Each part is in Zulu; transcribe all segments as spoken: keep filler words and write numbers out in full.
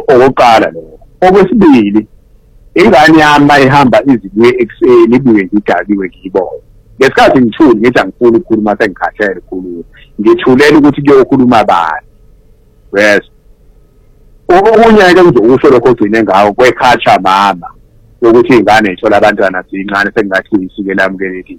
okokuqala lo. Okwesibili, ingane yami ihamba izibuye ekuseni ibuye ngidakiwe ngiyibona. Ngesikhathi ngithule ngithi angifuni ukukhuluma sengikhathele ukukhuluma. Ngithulela ukuthi kuyokhuluma abani. Yes. Okunye ke ngizokusho lokho ogcine ngawo kwekhatsha mama ukuthi ingane ithola abantwana zincane sengathi isike lamukelekile.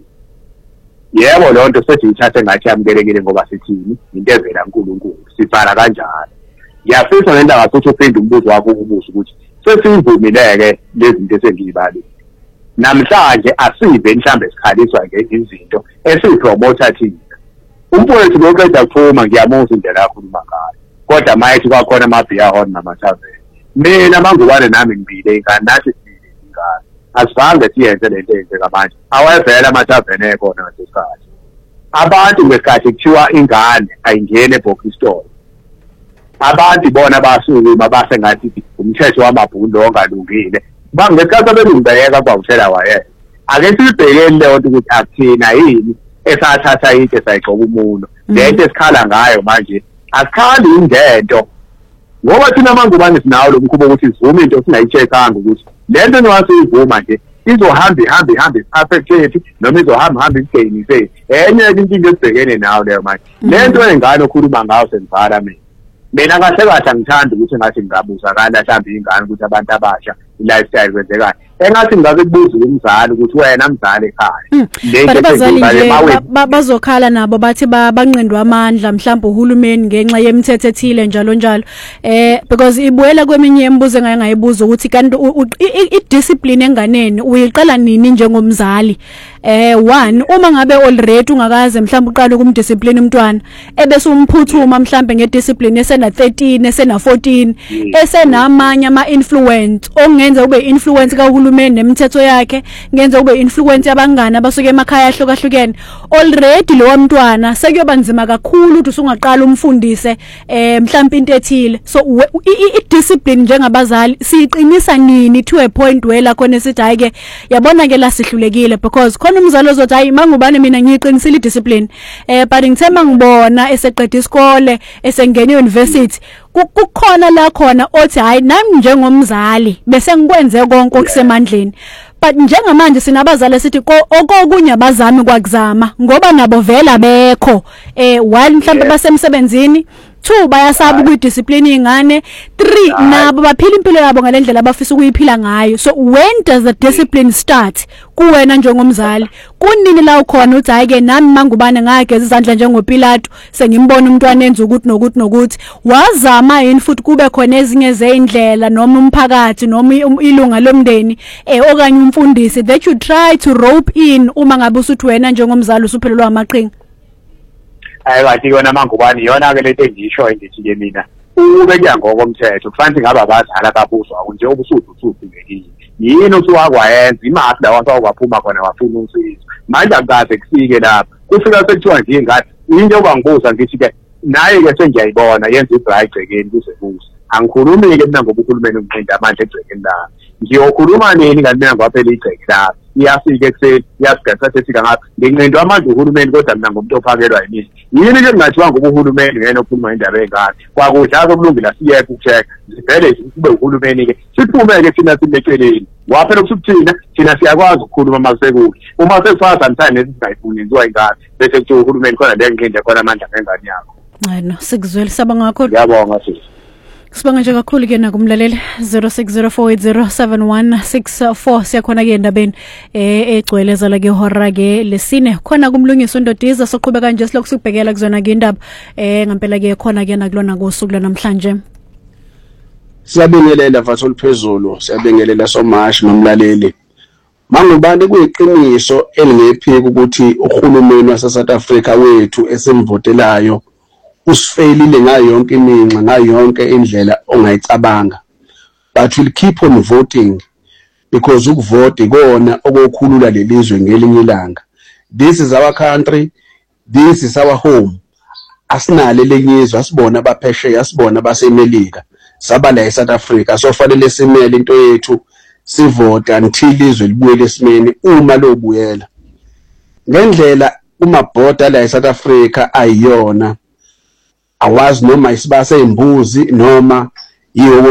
Yebo lonto sethi ithathe ngathi yamukelekile ngoba sithini into evela uNkulunkulu sibhala kanjalo. Ngiyafisa nenda ngathi uphinde umbuzo wakho ubuzo ukuthi sesivumileke lezi zinto esengiyibali. Namhlanje asive mhlambe sikhaliswa ngezinto esipromota thina. Umfowethu loqeda ukuphuma ngiyamuzwa indlela yakhuluma ngayo. Kodwa mayithi kwakhona amabhiya hona namathaveni. Mina mangubane nami ngibile ingane nathi sibile ingane. Asifange siyenze lento eyenzeka manje. Awevela amathaveni ekhona ngesikhathi. Abantu ngesikhathi kuthiwa ingane ayingene eBox Store. Abantu bona basukuma base ngathi umthetho wamabhundo ongalungile. Bangesikhathi abelungibeka kwawuthela waye. Ake sibhekeni leyo nto ukuthi akuthina yini esathatha into sayigcoba umuntu. Lento esikhala ngayo manje asikhali ingento. Ngoba thina mangubane sinawo lo mkhubo ukuthi sivume into singayicheckanga ukuthi lento nowasiyivuma nje izohamba ihambe ihambe affected noma izohamba hamba igayinise. Enye into esibhekene nayo leyo manje. Lento engane okhuluma ngayo senibhala mina. Mina kahle kahle angithanda ukuthi ngathi ngabuza kana mhlawumbe ingane ukuthi abantu abasha lifestyle kwenzekani. Engathi ngake kubuza umzali ukuthi wena mzali ekhaya. Lento bazokhala nabo bathi banqindwa amandla mhlawumbe uhulumeni ngenxa yemithetho ethile njalo njalo. Eh because ibuela kweminye imibuzo engake ngayibuza ukuthi kanti i-discipline enganeni uyiqala nini njengomzali? Eh one uma ngabe already ungakaze mhlawumbe uqale ukumdiscipline umntwana ebese umphuthuma mhlawumbe ngediscipline esena thirteen esena fourteen esenamanye ama influence ongenza ube influence kahulumeni nemithetho yakhe ngenza ube influence yabangani abasuke emakhaya ahlukahlukene already lo mntwana sekuyoba nzima kakhulu ukuthi usungaqala umfundise eh mhlawumbe into ethile. So i-discipline njengabazali siqinisa nini to a point where la khona sithi hayike yabona ke la sihlulekile because khona umzali ozothi hayi mangubane mina ngiqinisile i-discipline eh but ngithema ngibona eseqeda isikole esengena university kukhona la khona othi hayi nami njengomzali bese ngikwenze konke okusemandleni. But njengamanje sinabazali sithi okokunye abazami kwakuzama ngoba nabo vela bekho eh one mhlawumbe basemsebenzini, two bayasaba ukudiscipline ingane, three nabo baphila impilo yabo ngalendlela abafisa ukuyiphila ngayo. So when does the discipline start? Kuwena njengomzali kunini la ukhona uthi hayike nami mangubane ngageza izandla njengoPilato sengimbona umntwana enza ukuthi nokuthi nokuthi wazama yini futhi kube khona ezinye zeindlela noma umphakathi noma ilunga lomndeni eh okanye umfundisi that you try to rope in uma ngabe usuthi wena njengomzali usuphelelwa amaqhinga? Hayi bathi yona mangubani yona ke lento engisho engithi ke mina ube kuyangokomthetho kufanele ngabe abazali kabuzwa nje obusuthu uthu ngekini yini usuwakwayenza imali la wasa waphuma khona wafuna usizo manje akaze kufike lapha kufika sekuthiwa nje ingane into obangibuza ngithi ke naye ke sengiyayibona yenza ibra egcekeni kusebuza angikhulumi ke mina ngoba uhulumeni umqinda manje egcekeni la ngiyokhuluma nini kanti mina ngaphela igceke la iyafika ekuseni iyasigatha sesika ngapha nginqindwa amanje uhulumeni kodwa mina ngomuntu ophakelwa yini yini ke ngingathiwa ngoba uhulumeni ngene okhuluma indaba engane kwakudla sokulungila siyeke ukucheck sivele kube uhulumeni ke siphume ke thina simeceleni waphela ukuthina thina siyakwazi ukukhuluma masekuhle uma sesifasa mthane nesingayifuni inziwa ingane bese kuthi uhulumeni khona le ngiqinde khona amandla ngengane yakho. Hayi no sikuzwela sabanga kakhulu. Ngiyabonga sisi. Sibanga nje kakhulu ke nakumlaleli zero six zero four eight zero seven one six four siyakhona ke endabeni eh egcweleza la ke hora ke lesine khona kumlungiso Ndodiza soqhubeka nje silokhu sibhekela kuzona ke indaba eh ngempela ke khona ke nakulona ngosuku namhlanje. Siyabingelela mfowethu oliphezulu siyabingelela somashi nomlaleli. Mangubani kuyiqiniso elingephiki ukuthi uhulumeni wase South Africa wethu esimvotelayo usifeyilile ngayo yonke iminxa ngayo yonke indlela ongayicabanga, but we'll keep on voting because ukuvota ikona okukhulula lelizwe ngelinye ilanga. This is our country, this is our home. Asinale lenyizwe asibona abaphesheya asibona baseMelika sabala eSouth Africa, so fanele simele into yethu sivota until izwe libuye lesimeni uma lobuyela ngendlela uma border la eSouth Africa ayiyona awazi noma isibase imbuzi noma yiwo